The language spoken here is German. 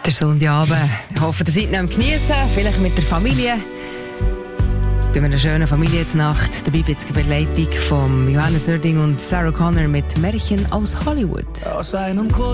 Der Sonntagabend. Ich hoffe, ihr seid noch am Geniessen, vielleicht mit der Familie. Bei einer schönen Familiennacht. Dabei bin ich in Begleitung von Johannes Oerding und Sarah Connor mit Märchen aus Hollywood. Aus einem